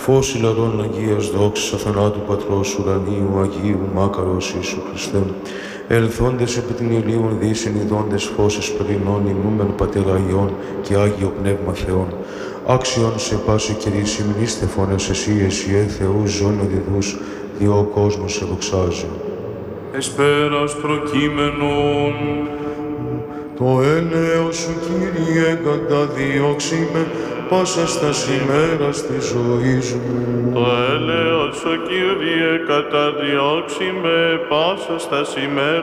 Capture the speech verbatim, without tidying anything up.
Φως ηλαρών Αγίας δόξης αθανάτου Πατρός ουρανίου Αγίου Μάκαρος Ιησού Χριστέ. Ελθόντες επί την ηλίων δύσιν ειδώντες φώσες περινών ημούμεν Πατέρα Υιών και Άγιο Πνεύμα Θεών. Άξιον σε πάση Κυρίς ημνείς τεφώνες εσύ εσιέ Θεούς ζών οδηδούς, διό ο κόσμος σε δοξάζει. Εσπέρας προκείμενον. Το έλεος σου Κύριε καταδιώξει με πάσα στα ημέρας της ζωής μου. Το έλεος σου Κύριε καταδιώξει με πάσα στα ημέρας